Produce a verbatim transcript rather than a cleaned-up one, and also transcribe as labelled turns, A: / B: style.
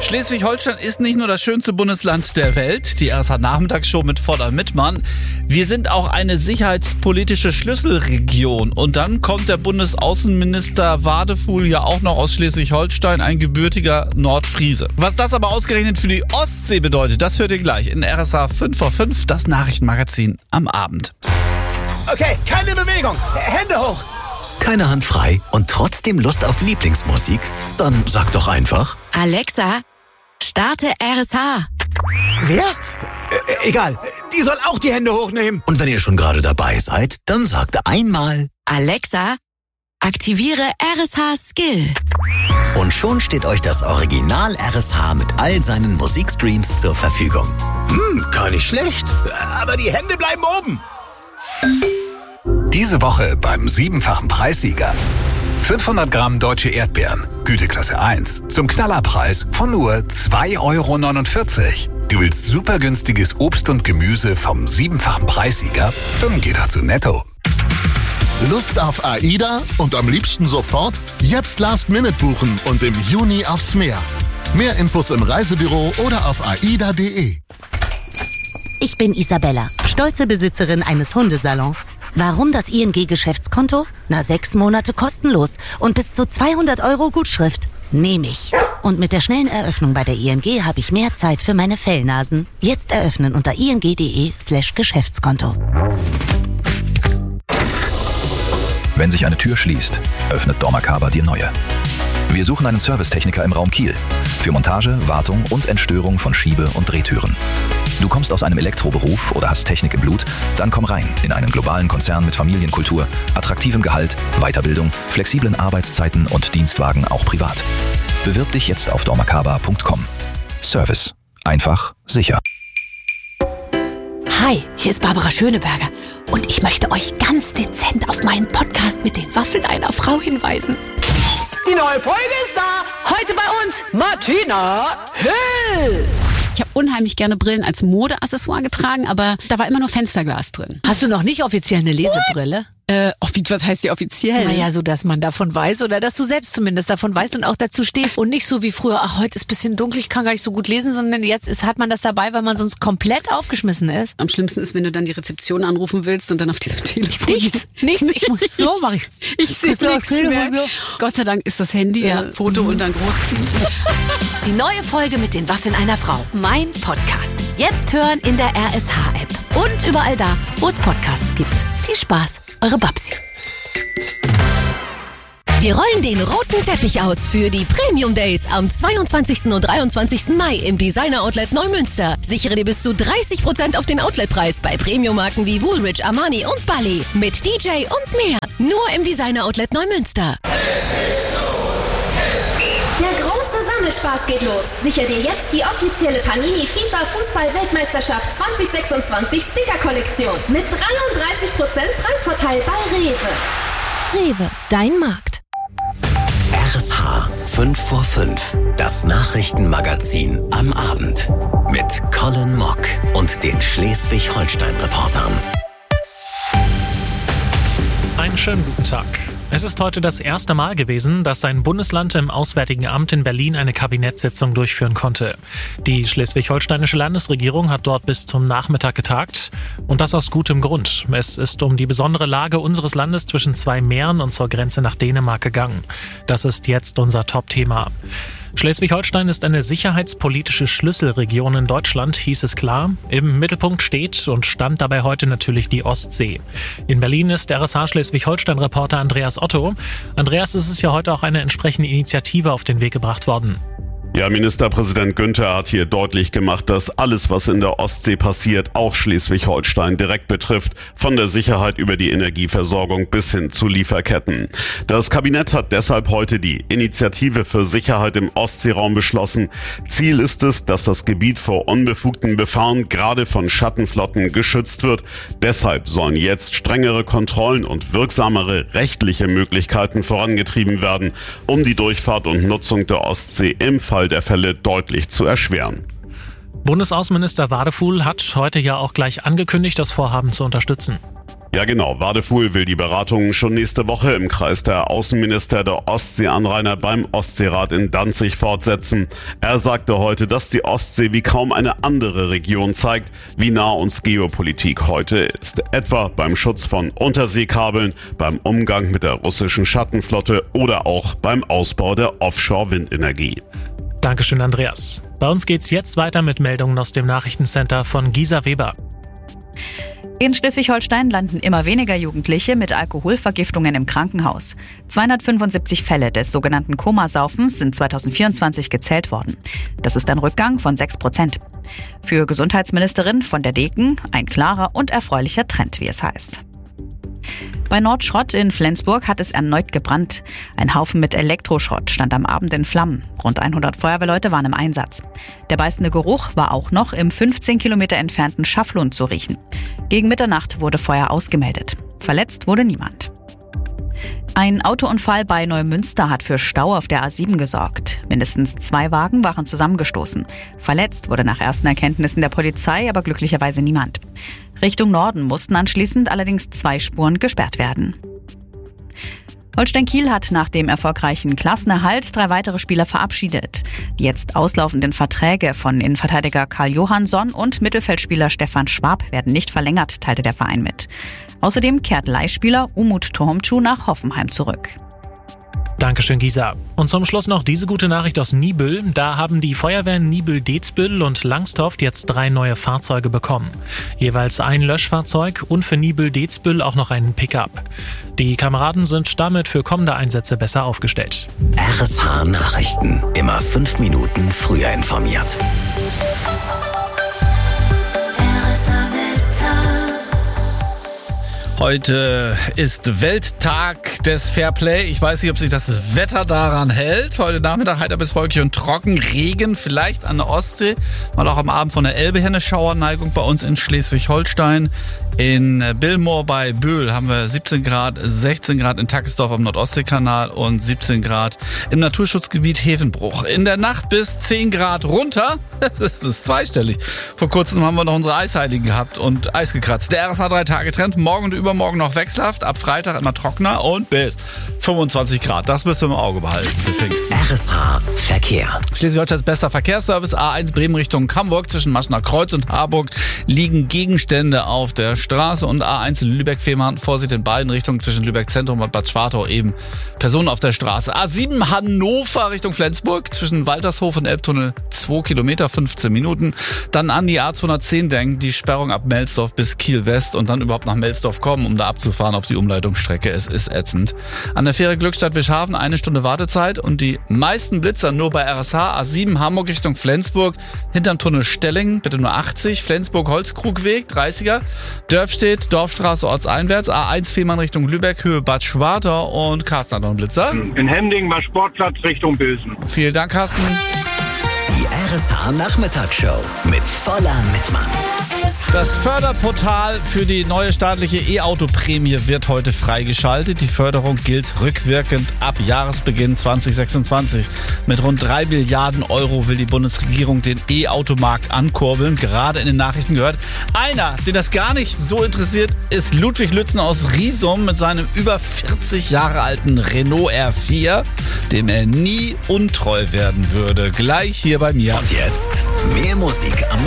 A: Schleswig-Holstein ist nicht nur das schönste Bundesland der Welt, die R S H-Nachmittagsshow mit voller Mitmann. Wir sind auch eine sicherheitspolitische Schlüsselregion. Und dann kommt der Bundesaußenminister Wadefuhl ja auch noch aus Schleswig-Holstein, ein gebürtiger Nordfriese. Was das aber ausgerechnet für die Ostsee bedeutet, das hört ihr gleich in R S H fünf vor fünf, das Nachrichtenmagazin am Abend.
B: Okay, keine Bewegung, Hände hoch.
C: Keine Hand frei und trotzdem Lust auf Lieblingsmusik? Dann sag doch einfach:
D: Alexa, starte R S H.
B: Wer? Äh, egal, die soll auch die Hände hochnehmen.
C: Und wenn ihr schon gerade dabei seid, dann sagt einmal:
D: Alexa, aktiviere R S H Skill.
C: Und schon steht euch das Original R S H mit all seinen Musikstreams zur Verfügung.
B: Hm, gar nicht schlecht. Aber die Hände bleiben oben.
E: Diese Woche beim siebenfachen Preissieger. fünfhundert Gramm deutsche Erdbeeren, Güteklasse eins, zum Knallerpreis von nur zwei Euro neunundvierzig. Du willst super günstiges Obst und Gemüse vom siebenfachen Preissieger? Dann geh doch zu Netto.
F: Lust auf AIDA und am liebsten sofort? Jetzt Last Minute buchen und im Juni aufs Meer. Mehr Infos im Reisebüro oder auf aida punkt de.
G: Ich bin Isabella, stolze Besitzerin eines Hundesalons. Warum das I N G-Geschäftskonto? Na, sechs Monate kostenlos und bis zu zweihundert Euro Gutschrift. Nehme ich. Und mit der schnellen Eröffnung bei der I N G habe ich mehr Zeit für meine Fellnasen. Jetzt eröffnen unter ing.de slash Geschäftskonto.
H: Wenn sich eine Tür schließt, öffnet dormakaba dir neue. Wir suchen einen Servicetechniker im Raum Kiel für Montage, Wartung und Entstörung von Schiebe- und Drehtüren. Du kommst aus einem Elektroberuf oder hast Technik im Blut? Dann komm rein in einen globalen Konzern mit Familienkultur, attraktivem Gehalt, Weiterbildung, flexiblen Arbeitszeiten und Dienstwagen auch privat. Bewirb dich jetzt auf dormakaba punkt com. Service. Einfach, sicher.
I: Hi, hier ist Barbara Schöneberger und ich möchte euch ganz dezent auf meinen Podcast mit den Waffeln einer Frau hinweisen.
J: Die neue Folge ist da. Heute bei uns Martina Hill.
I: Ich habe unheimlich gerne Brillen als Modeaccessoire getragen, aber da war immer nur Fensterglas drin.
K: Hast du noch nicht offiziell eine Lesebrille?
I: Äh, was heißt die offiziell?
K: Naja, so dass man davon weiß oder dass du selbst zumindest davon weißt und auch dazu stehst und nicht so wie früher, ach, heute ist ein bisschen dunkel, ich kann gar nicht so gut lesen, sondern jetzt ist, hat man das dabei, weil man sonst komplett aufgeschmissen ist.
I: Am schlimmsten ist, wenn du dann die Rezeption anrufen willst und dann auf diesem Telefon...
K: Nichts, nichts, ich muss, so mach ich.
I: Ich sehe nichts mehr. So. Gott sei Dank ist das Handy, ja. Foto und dann großziehen.
D: Die neue Folge mit den Waffeln einer Frau. Mein Podcast. Jetzt hören in der R S H-App. Und überall da, wo es Podcasts gibt. Viel Spaß, eure Babsi. Wir rollen den roten Teppich aus für die Premium Days am zweiundzwanzigsten und dreiundzwanzigsten Mai im Designer Outlet Neumünster. Sichere dir bis zu dreißig Prozent auf den Outletpreis bei Premium-Marken wie Woolrich, Armani und Bally. Mit D J und mehr. Nur im Designer Outlet Neumünster.
L: Der große Sammelspaß geht los. Sicher dir jetzt die offizielle Panini FIFA Fußball-Weltmeisterschaft zwanzig sechsundzwanzig Sticker-Kollektion. Mit dreiunddreißig Prozent Preisvorteil bei Rewe.
D: Rewe, dein Markt.
C: R S H fünf vor fünf, das Nachrichtenmagazin am Abend. Mit Colin Mock und den Schleswig-Holstein-Reportern.
M: Einen schönen guten Tag. Es ist heute das erste Mal gewesen, dass ein Bundesland im Auswärtigen Amt in Berlin eine Kabinettssitzung durchführen konnte. Die schleswig-holsteinische Landesregierung hat dort bis zum Nachmittag getagt. Und das aus gutem Grund. Es ist um die besondere Lage unseres Landes zwischen zwei Meeren und zur Grenze nach Dänemark gegangen. Das ist jetzt unser Top-Thema. Schleswig-Holstein ist eine sicherheitspolitische Schlüsselregion in Deutschland, hieß es klar. Im Mittelpunkt steht und stand dabei heute natürlich die Ostsee. In Berlin ist R S H Schleswig-Holstein-Reporter Andreas Otto. Andreas, es ist ja heute auch eine entsprechende Initiative auf den Weg gebracht worden.
N: Ja, Ministerpräsident Günther hat hier deutlich gemacht, dass alles, was in der Ostsee passiert, auch Schleswig-Holstein direkt betrifft, von der Sicherheit über die Energieversorgung bis hin zu Lieferketten. Das Kabinett hat deshalb heute die Initiative für Sicherheit im Ostseeraum beschlossen. Ziel ist es, dass das Gebiet vor unbefugten Befahren gerade von Schattenflotten geschützt wird. Deshalb sollen jetzt strengere Kontrollen und wirksamere rechtliche Möglichkeiten vorangetrieben werden, um die Durchfahrt und Nutzung der Ostsee im Fall der Fälle deutlich zu erschweren.
M: Bundesaußenminister Wadefuhl hat heute ja auch gleich angekündigt, das Vorhaben zu unterstützen.
N: Ja genau, Wadefuhl will die Beratungen schon nächste Woche im Kreis der Außenminister der Ostseeanrainer beim Ostseerat in Danzig fortsetzen. Er sagte heute, dass die Ostsee wie kaum eine andere Region zeigt, wie nah uns Geopolitik heute ist. Etwa beim Schutz von Unterseekabeln, beim Umgang mit der russischen Schattenflotte oder auch beim Ausbau der Offshore-Windenergie.
M: Dankeschön, Andreas. Bei uns geht's jetzt weiter mit Meldungen aus dem Nachrichtencenter von Gisa Weber.
O: In Schleswig-Holstein landen immer weniger Jugendliche mit Alkoholvergiftungen im Krankenhaus. zweihundertfünfundsiebzig Fälle des sogenannten Komasaufens sind zweitausendvierundzwanzig gezählt worden. Das ist ein Rückgang von sechs Prozent. Für Gesundheitsministerin von der Deken ein klarer und erfreulicher Trend, wie es heißt. Bei Nordschrott in Flensburg hat es erneut gebrannt. Ein Haufen mit Elektroschrott stand am Abend in Flammen. Rund hundert Feuerwehrleute waren im Einsatz. Der beißende Geruch war auch noch im fünfzehn Kilometer entfernten Schafflund zu riechen. Gegen Mitternacht wurde Feuer ausgemeldet. Verletzt wurde niemand. Ein Autounfall bei Neumünster hat für Stau auf der A sieben gesorgt. Mindestens zwei Wagen waren zusammengestoßen. Verletzt wurde nach ersten Erkenntnissen der Polizei aber glücklicherweise niemand. Richtung Norden mussten anschließend allerdings zwei Spuren gesperrt werden. Holstein Kiel hat nach dem erfolgreichen Klassenerhalt drei weitere Spieler verabschiedet. Die jetzt auslaufenden Verträge von Innenverteidiger Karl Johansson und Mittelfeldspieler Stefan Schwab werden nicht verlängert, teilte der Verein mit. Außerdem kehrt Leihspieler Umut Tohomcu nach Hoffenheim zurück.
M: Dankeschön, Gisa. Und zum Schluss noch diese gute Nachricht aus Niebüll. Da haben die Feuerwehren Niebüll-Detzbüll und Langstoft jetzt drei neue Fahrzeuge bekommen. Jeweils ein Löschfahrzeug und für Niebüll-Detzbüll auch noch einen Pickup. Die Kameraden sind damit für kommende Einsätze besser aufgestellt.
C: R S H Nachrichten. Immer fünf Minuten früher informiert.
A: Heute ist Welttag des Fairplay. Ich weiß nicht, ob sich das Wetter daran hält. Heute Nachmittag heiter bis wolkig und trocken. Regen vielleicht an der Ostsee. Mal auch am Abend von der Elbe her eine Schauerneigung bei uns in Schleswig-Holstein. In Billmoor bei Böhl haben wir siebzehn Grad, sechzehn Grad in Tackesdorf am Nordostseekanal und siebzehn Grad im Naturschutzgebiet Hevenbruch. In der Nacht bis zehn Grad runter. Das ist zweistellig. Vor kurzem haben wir noch unsere Eisheiligen gehabt und Eis gekratzt. Der R S H drei Tage Trend. Morgen und übermorgen noch wechselhaft. Ab Freitag immer trockener und bis fünfundzwanzig Grad. Das müssen wir im Auge behalten.
C: R S H Verkehr.
A: Schleswig-Holsteins bester Verkehrsservice. A eins Bremen Richtung Hamburg. Zwischen Maschener Kreuz und Harburg liegen Gegenstände auf der Straße und A eins Lübeck-Fehmarn. Vorsicht in beiden Richtungen zwischen Lübeck Zentrum und Bad Schwartau eben Personen auf der Straße. A sieben Hannover Richtung Flensburg zwischen Waltershof und Elbtunnel zwei Kilometer, fünfzehn Minuten. Dann an die A zweihundertzehn denken, die Sperrung ab Melsdorf bis Kiel West und dann überhaupt nach Melsdorf kommen, um da abzufahren auf die Umleitungsstrecke. Es ist ätzend. An der Fähre Glückstadt Wischhafen eine Stunde Wartezeit und die meisten Blitzer nur bei R S H. A sieben Hamburg Richtung Flensburg hinterm Tunnel Stellingen, bitte nur achtzig. Flensburg Holzkrugweg dreißiger. Dörfstedt, Dorfstraße ortseinwärts, A eins Fehmarn Richtung Lübeck, Höhe Bad Schwartau und Carsten hat noch einen Blitzer.
P: In Hemding bei Sportplatz Richtung Bilsen.
A: Vielen Dank, Carsten.
C: Die R S H Nachmittagsshow mit voller Mitmann.
A: Das Förderportal für die neue staatliche E-Auto-Prämie wird heute freigeschaltet. Die Förderung gilt rückwirkend ab Jahresbeginn zwanzig sechsundzwanzig. Mit rund drei Milliarden Euro will die Bundesregierung den E-Automarkt ankurbeln. Gerade in den Nachrichten gehört. Einer, den das gar nicht so interessiert, ist Ludwig Lützen aus Riesum mit seinem über vierzig Jahre alten Renault R vier, dem er nie untreu werden würde. Gleich hier bei mir.
C: Und jetzt mehr Musik am